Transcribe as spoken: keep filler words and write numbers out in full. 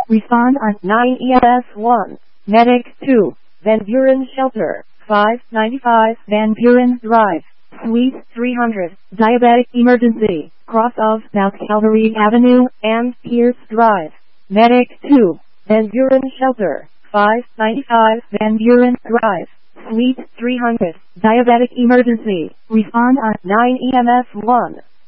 Respond on nine E M S one. Medic two. Van Buren Shelter, five ninety-five Van Buren Drive, Suite three hundred, Diabetic Emergency, cross of South Calvary Avenue and Pierce Drive. Medic two. Van Buren Shelter, five ninety-five Van Buren Drive, Suite three hundred, Diabetic Emergency. Respond on nine E M S one.